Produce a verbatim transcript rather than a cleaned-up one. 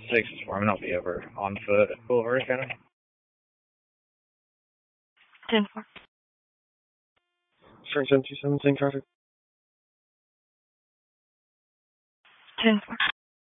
six is warming. I'll be over on foot at Boulevard Academy. ten four. Sorry, seven two seven, same traffic. ten four.